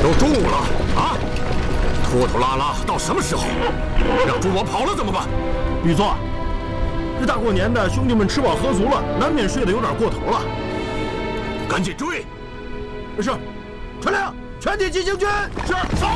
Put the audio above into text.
都中午了啊！拖拖拉拉到什么时候？让猪王跑了怎么办？ 吕座，这大过年的，兄弟们吃饱喝足了，难免睡得有点过头了。 赶紧追！ 是，传令，全体急行军。是。